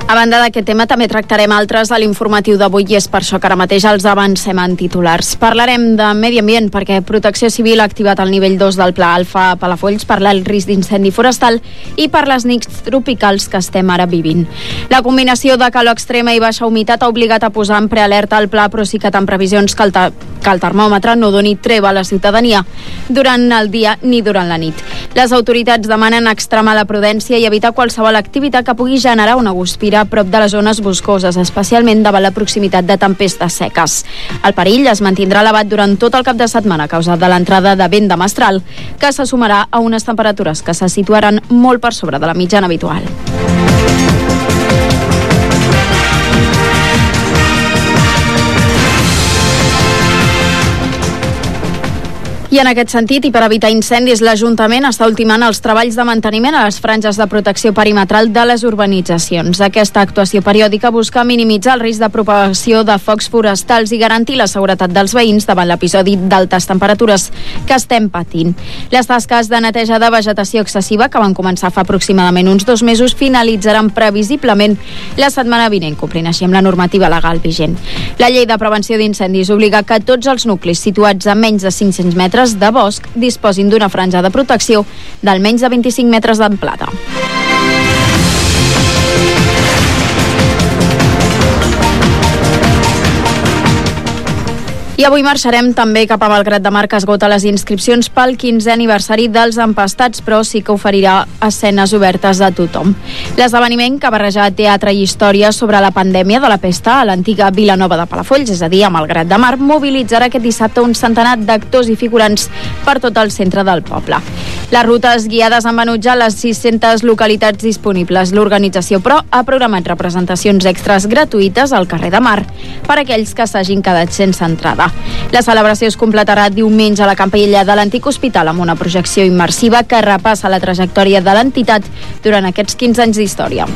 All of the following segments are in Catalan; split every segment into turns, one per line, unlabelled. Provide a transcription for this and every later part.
A banda d'aquest tema, també tractarem altres a l'informatiu d'avui i és per això que ara mateix els avancem en titulars. Parlarem de medi ambient perquè Protecció Civil ha activat el nivell 2 del Pla Alfa a Palafolls per l'alt risc d'incendi forestal i per les nits tropicals que estem ara vivint. La combinació de calor extrema i baixa humitat ha obligat a posar en prealerta el pla, però sí que tant previsions que el termòmetre no doni treva a la ciutadania durant el dia ni durant la nit. Les autoritats demanen extremar la prudència i evitar qualsevol activitat que pugui generar una guspira a prop de les zones boscoses, especialment davant la proximitat de tempestes seques. El perill es mantindrà elevat durant tot el cap de setmana a causa de l'entrada de vent de mestral, que se sumarà a unes temperatures que se situaran molt per sobre de la mitjana habitual. I en aquest sentit, i per evitar incendis, l'Ajuntament està ultimant els treballs de manteniment a les franges de protecció perimetral de les urbanitzacions. Aquesta actuació periòdica busca minimitzar el risc de propagació de focs forestals i garantir la seguretat dels veïns davant l'episodi d'altes temperatures que estem patint. Les tasques de neteja de vegetació excessiva, que van començar fa aproximadament uns 2 mesos, finalitzaran previsiblement la setmana vinent, complint així amb la normativa legal vigent. La llei de prevenció d'incendis obliga que tots els nuclis situats a menys de 500 metres de bosc disposin d'una franja de protecció d'almenys de 25 metres d'amplada. I avui marxarem també cap a Malgrat de Mar, que esgota les inscripcions pel 15è aniversari dels Empastats, però sí que oferirà escenes obertes a tothom. L'esdeveniment, que barreja teatre i història sobre la pandèmia de la pesta a l'antiga Vilanova de Palafolls, és a dir, a Malgrat de Mar, mobilitzarà aquest dissabte un centenar d'actors i figurants per tot el centre del poble. Les rutes guiades han venut ja les 600 localitats disponibles. L'organització, però, ha programat representacions extras gratuïtes al carrer de Mar per a aquells que s'hagin quedat sense entrada. La celebració es completarà diumenge a la Campella de l'Antic Hospital amb una projecció immersiva que repassa la trajectòria de l'entitat durant aquests 15 anys d'història.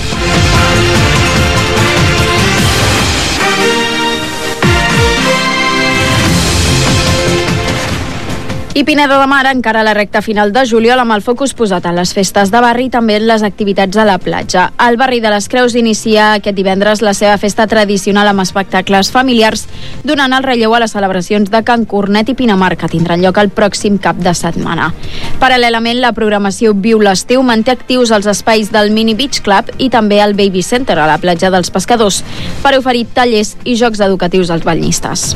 I Pineda de Mar encara a la recta final de juliol amb el focus posat en les festes de barri i també en les activitats a la platja. El barri de les Creus inicia aquest divendres la seva festa tradicional amb espectacles familiars, donant el relleu a les celebracions de Can Cornet i Pinamar, que tindran lloc el pròxim cap de setmana. Paral·lelament, la programació Viu l'Estiu manté actius els espais del Mini Beach Club i també el Baby Center a la platja dels Pescadors per oferir tallers i jocs educatius als banyistes.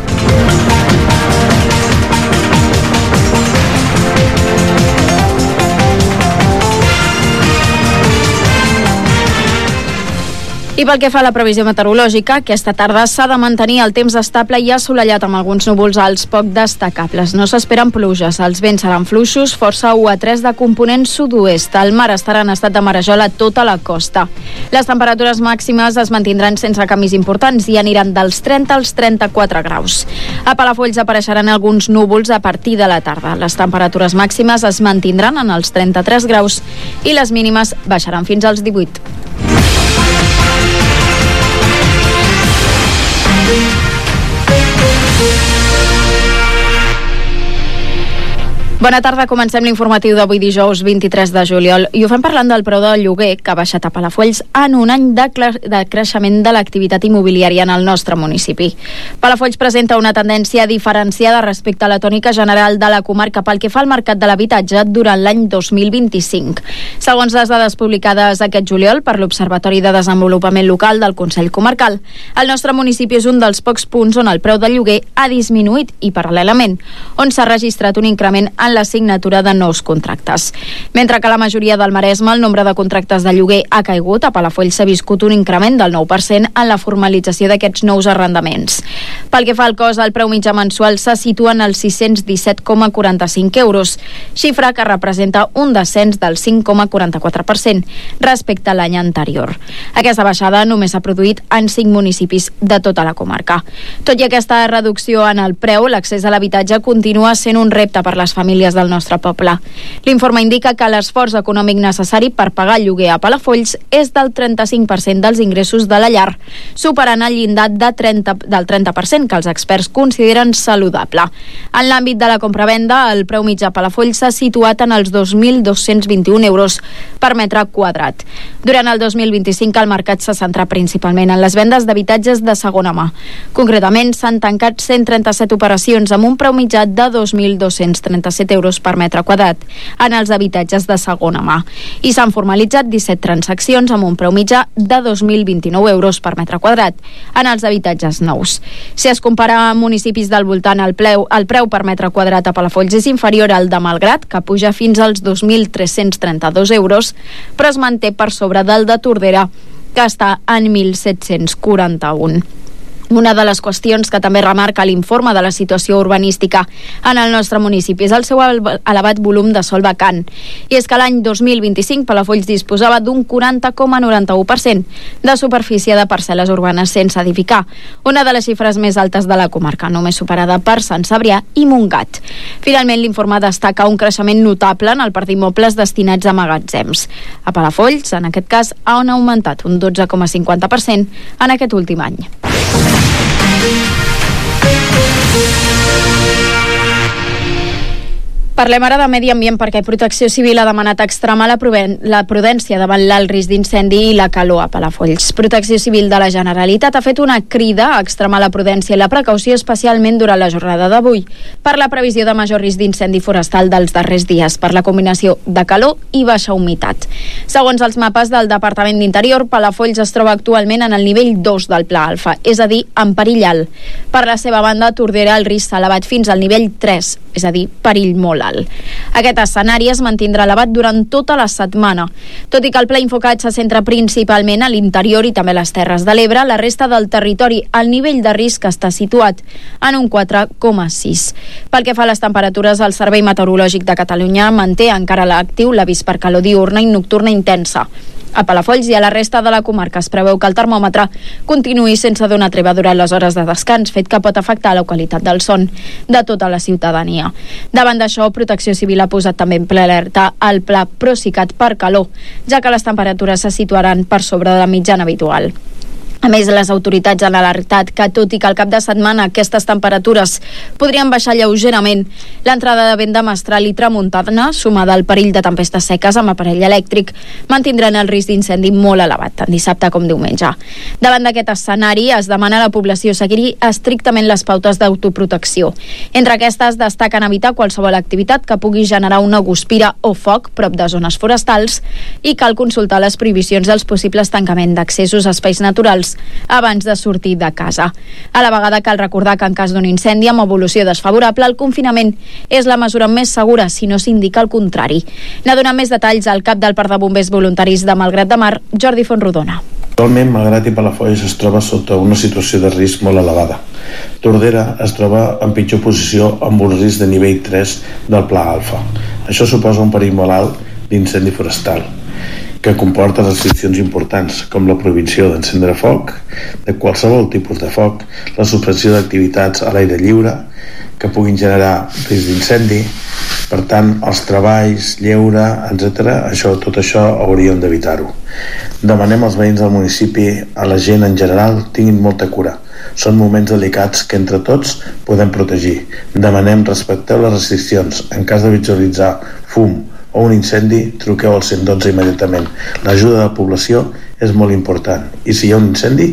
I pel que fa a la previsió meteorològica, aquesta tarda s'ha de mantenir el temps estable i assolellat amb alguns núvols alts poc destacables. No s'esperen pluges, els vents seran fluixos, força 1 a 3 de component sud-oest. El mar estarà en estat de marejol a tota la costa. Les temperatures màximes es mantindran sense canvis importants i aniran dels 30 als 34 graus. A Palafolls apareixeran alguns núvols a partir de la tarda. Les temperatures màximes es mantindran en els 33 graus i les mínimes baixaran fins als 18. Bona tarda, comencem l'informatiu d'avui dijous 23 de juliol i ho fem parlant del preu del lloguer que ha baixat a Palafolls en un any de creixement de l'activitat immobiliària en el nostre municipi. Palafolls presenta una tendència diferenciada respecte a la tònica general de la comarca pel que fa al mercat de l'habitatge durant l'any 2025. Segons les dades publicades aquest juliol per l'Observatori de Desenvolupament Local del Consell Comarcal, el nostre municipi és un dels pocs punts on el preu del lloguer ha disminuït i, paral·lelament, on s'ha registrat un increment en la signatura de nous contractes. Mentre que a la majoria del Maresme el nombre de contractes de lloguer ha caigut, a Palafolls s'ha viscut un increment del 9% en la formalització d'aquests nous arrendaments. Pel que fa al cost, el preu mitjà mensual se situa en els 617,45 euros, xifra que representa un descens del 5,44% respecte a l'any anterior. Aquesta baixada només s'ha produït en 5 municipis de tota la comarca. Tot i aquesta reducció en el preu, l'accés a l'habitatge continua sent un repte per les famílies famílies del nostre poble. L'informe indica que l'esforç econòmic necessari per pagar el lloguer a Palafolls és del 35% dels ingressos de la llar, superant el llindar del 30% que els experts consideren saludable. En l'àmbit de la compravenda, el preu mitjà a Palafolls s'ha situat en els 2.221 euros per metre quadrat. Durant el 2025 el mercat s'ha centrat principalment en les vendes d'habitatges de segona mà. Concretament, s'han tancat 137 operacions amb un preu mitjà de 2.237 euros per metre quadrat en els habitatges de segona mà i s'han formalitzat 17 transaccions amb un preu mitjà de 2.029 euros per metre quadrat en els habitatges nous. Si es compara amb municipis del voltant, el preu per metre quadrat a Palafolls és inferior al de Malgrat, que puja fins als 2.332 euros, però es manté per sobre del de Tordera, que està en 1.741. Una de les qüestions que també remarca l'informe de la situació urbanística en el nostre municipi és el seu elevat volum de sòl vacant. I és que l'any 2025 Palafolls disposava d'un 40,91% de superfície de parcel·les urbanes sense edificar, una de les xifres més altes de la comarca, només superada per Sant Cebrià i Montgat. Finalment, l'informe destaca un creixement notable en el parc d'immobles destinats a magatzems. A Palafolls, en aquest cas, han augmentat un 12,50% en aquest últim any. Parlem ara de medi ambient perquè Protecció Civil ha demanat extremar la prudència davant l'alt risc d'incendi i la calor a Palafolls. Protecció Civil de la Generalitat ha fet una crida a extremar la prudència i la precaució especialment durant la jornada d'avui per la previsió de major risc d'incendi forestal dels darrers dies per la combinació de calor i baixa humitat. Segons els mapes del Departament d'Interior, Palafolls es troba actualment en el nivell 2 del Pla Alfa, és a dir, en perill alt. Per la seva banda, a Tordera el risc s'ha elevat fins al nivell 3, és a dir, perill molt alt. Aquest escenari es mantindrà elevat durant tota la setmana. Tot i que el Pla Infocat se centra principalment a l'interior i també a les Terres de l'Ebre, la resta del territori, el nivell de risc està situat en un 4,6. Pel que fa a les temperatures, el Servei Meteorològic de Catalunya manté encara l'actiu l'avís per calor diürna i nocturna intensa. A Palafolls i a la resta de la comarca es preveu que el termòmetre continuï sense donar treva durant les hores de descans, fet que pot afectar la qualitat del son de tota la ciutadania. Davant d'això, Protecció Civil ha posat també en ple alerta el pla Procicat per calor, ja que les temperatures se situaran per sobre de la mitjana habitual. A més, les autoritats han alertat que, tot i que al cap de setmana aquestes temperatures podrien baixar lleugerament, l'entrada de vent de mestral i tramuntana, sumada al perill de tempestes seques amb aparell elèctric, mantindran el risc d'incendi molt elevat, tant dissabte com diumenge. Davant d'aquest escenari, es demana a la població seguir estrictament les pautes d'autoprotecció. Entre aquestes, destaquen evitar qualsevol activitat que pugui generar una guspira o foc prop de zones forestals i cal consultar les prohibicions dels possibles tancaments d'accessos a espais naturals abans de sortir de casa. A la vegada cal recordar que en cas d'un incendi amb evolució desfavorable, el confinament és la mesura més segura si no s'indica el contrari. N'ha donat més detalls al cap del Parc de Bombers Voluntaris de Malgrat de Mar, Jordi Fontrodona.
Actualment, Malgrat i Palafolls es troba sota una situació de risc molt elevada. Tordera es troba en pitjor posició amb un risc de nivell 3 del Pla Alfa. Això suposa un perill molt alt d'incendi forestal, que comporta restriccions importants, com la prohibició d'encendre foc, de qualsevol tipus de foc, la suspensió d'activitats a l'aire lliure, que puguin generar risc d'incendi. Per tant, els treballs, lleure, etc., tot això hauríem d'evitar-ho. Demanem als veïns del municipi, a la gent en general, tinguin molta cura. Són moments delicats que entre tots podem protegir. Demanem respectar les restriccions. En cas de visualitzar fum o un incendi, truqueu al 112 immediatament. L'ajuda de la població és molt important i si hi ha un incendi,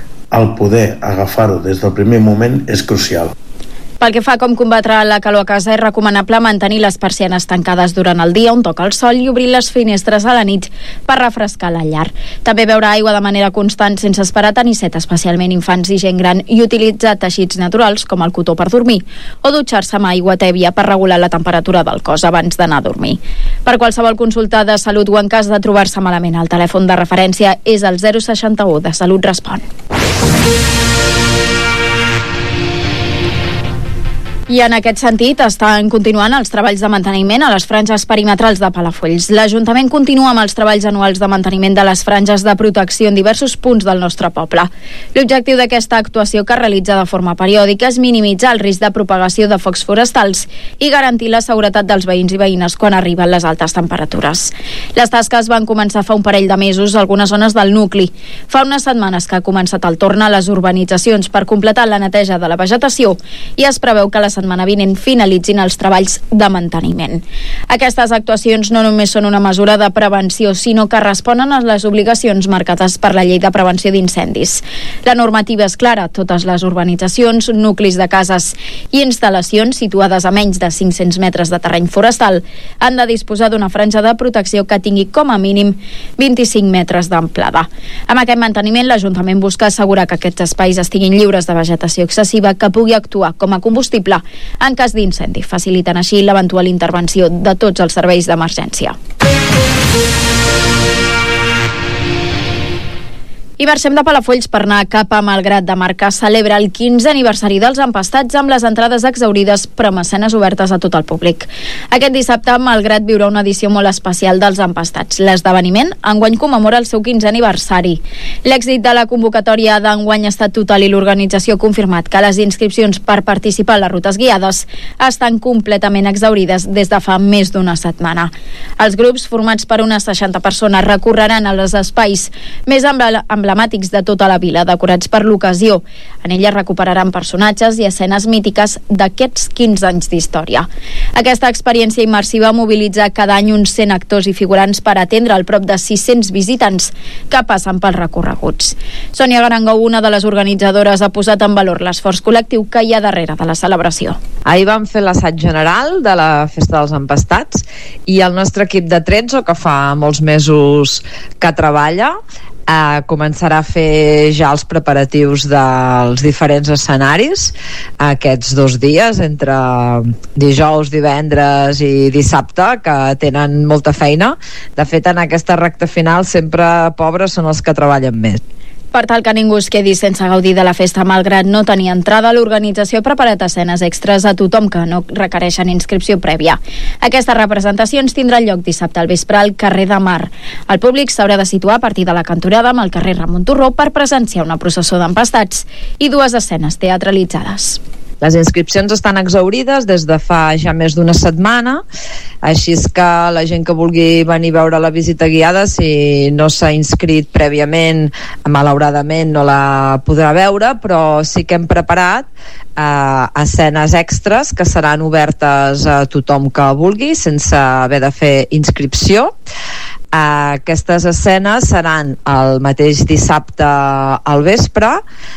el poder agafar-ho des del primer moment és crucial.
Pel que fa a com combatre la calor a casa, és recomanable mantenir les persianes tancades durant el dia on toca el sol i obrir les finestres a la nit per refrescar la llar. També beure aigua de manera constant sense esperar tenir set, especialment infants i gent gran, i utilitzar teixits naturals com el cotó per dormir o dutxar-se amb aigua tèbia per regular la temperatura del cos abans d'anar a dormir. Per qualsevol consulta de salut o en cas de trobar-se malament, el telèfon de referència és el 061 de Salut Respon. I en aquest sentit estan continuant els treballs de manteniment a les franges perimetrals de Palafolls. L'Ajuntament continua amb els treballs anuals de manteniment de les franges de protecció en diversos punts del nostre poble. L'objectiu d'aquesta actuació, que es realitza de forma periòdica, és minimitzar el risc de propagació de focs forestals i garantir la seguretat dels veïns i veïnes quan arriben les altes temperatures. Les tasques van començar fa un parell de mesos a algunes zones del nucli. Fa unes setmanes que ha començat el torn a les urbanitzacions per completar la neteja de la vegetació i es preveu que la setmana vinent finalitzin els treballs de manteniment. Aquestes actuacions no només són una mesura de prevenció, sinó que responen a les obligacions marcades per la Llei de Prevenció d'Incendis. La normativa és clara: totes les urbanitzacions, nuclis de cases i instal·lacions situades a menys de 500 metres de terreny forestal han de disposar d'una franja de protecció que tingui com a mínim 25 metres d'amplada. Amb aquest manteniment, l'Ajuntament busca assegurar que aquests espais estiguin lliures de vegetació excessiva que pugui actuar com a combustible en cas d'incendi, facilitant així l'eventual intervenció de tots els serveis d'emergència. I marxem de Palafolls per anar cap a Malgrat de Mar, que celebra el 15è aniversari dels empastats amb les entrades exhaurides però amb escenes obertes a tot el públic. Aquest dissabte, Malgrat viurà una edició molt especial dels empastats. L'esdeveniment enguany commemora el seu 15è aniversari. L'èxit de la convocatòria d'enguany ha estat total i l'organització ha confirmat que les inscripcions per participar a les rutes guiades estan completament exhaurides des de fa més d'una setmana. Els grups, formats per unes 60 persones, recorreran als espais més emblemàtics de tota la vila, decorats per l'ocasió. En ella recuperaran personatges i escenes mítiques d'aquests 15 anys d'història. Aquesta experiència immersiva mobilitza cada any uns 100 actors i figurants per atendre el prop de 600 visitants que passen pels recorreguts. Sònia Garangou, una de les organitzadores, ha posat en valor l'esforç col·lectiu que hi ha darrere de la celebració.
Ahir vam fer l'assaig general de la Festa dels Empastats i el nostre equip de Trezzo, que fa molts mesos que treballa, començarà a fer ja els preparatius dels diferents escenaris aquests 2 dies, entre dijous, divendres i dissabte, que tenen molta feina. De fet, en aquesta recta final sempre pobres són els que treballen més.
Per tal que ningú es quedi sense gaudir de la festa, malgrat no tenir entrada, l'organització ha preparat escenes extres a tothom que no requereixen inscripció prèvia. Aquestes representacions tindran lloc dissabte al vespre al carrer de Mar. El públic s'haurà de situar a partir de la cantonada amb el carrer Ramon Turró per presenciar una processó d'empastats i 2 escenes teatralitzades.
Les inscripcions estan exhaurides des de fa ja més d'una setmana, així és que la gent que vulgui venir a veure la visita guiada, si no s'ha inscrit prèviament, malauradament no la podrà veure, però sí que hem preparat escenes extres que seran obertes a tothom que vulgui, sense haver de fer inscripció. Aquestes escenes seran el mateix dissabte al vespre.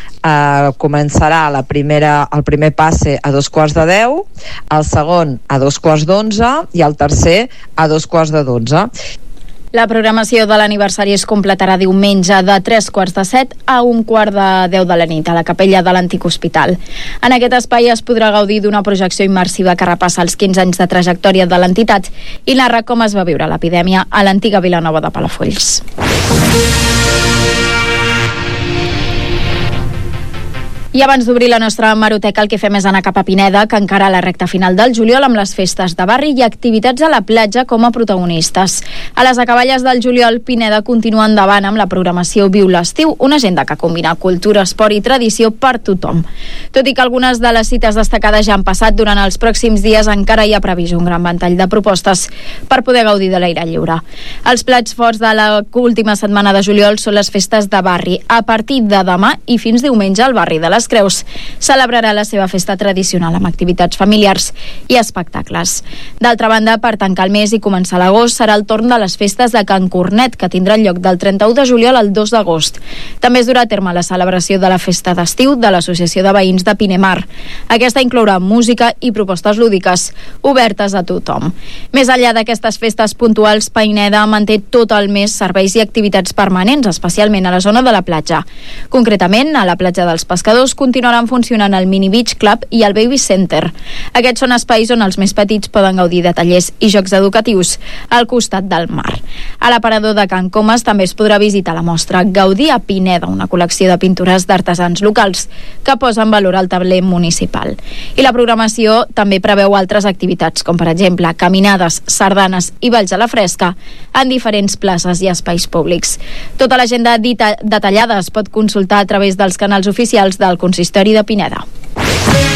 Començarà el primer passe a 9:45, el segon a 11:45 i el tercer a 11:45.
La programació de l'aniversari es completarà diumenge de 7:15 a 1:15 de la nit a la capella de l'antic hospital. En aquest espai es podrà gaudir d'una projecció immersiva que repassa els 15 anys de trajectòria de l'entitat i narra com es va viure l'epidèmia a l'antiga Vilanova de Palafolls. I abans d'obrir la nostra hemeroteca, el que fem és anar cap a Pineda, que encara a la recta final del juliol amb les festes de barri i activitats a la platja com a protagonistes. A les acaballes del juliol, Pineda continua endavant amb la programació Viu l'Estiu, una agenda que combina cultura, esport i tradició per tothom. Tot i que algunes de les cites destacades ja han passat, durant els pròxims dies encara hi ha previst un gran ventall de propostes per poder gaudir de l'aire lliure. Els plats forts de l'última setmana de juliol són les festes de barri. A partir de demà i fins diumenge, el barri de les Creus celebrarà la seva festa tradicional amb activitats familiars i espectacles. D'altra banda, per tancar el mes i començar l'agost, serà el torn de les festes de Can Cornet, que tindran lloc del 31 de juliol al 2 d'agost. També es durà a terme la celebració de la festa d'estiu de l'Associació de Veïns de Pinemar. Aquesta inclourà música i propostes lúdiques, obertes a tothom. Més enllà d'aquestes festes puntuals, Pineda manté tot el mes serveis i activitats permanents, especialment a la zona de la platja. Concretament, a la platja dels Pescadors dijous continuaran funcionant el Mini Beach Club i el Baby Center. Aquests són espais on els més petits poden gaudir de tallers i jocs educatius al costat del mar. A l'aparador de Can Comas també es podrà visitar la mostra Gaudir a Pineda, una col·lecció de pintures d'artesans locals que posa en valor el tabler municipal. I la programació també preveu altres activitats, com per exemple caminades, sardanes i balls a la fresca en diferents places i espais públics. Tota l'agenda detallada es pot consultar a través dels canals oficials del Consistori de Pineda.